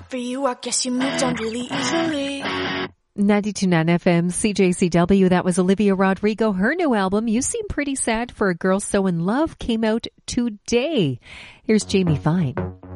for you, I guess you moved on really easily. 92.9 FM, CJCW. That was Olivia Rodrigo. Her new album, You Seem Pretty Sad for a Girl So in Love, came out today. Here's Jamie Fine.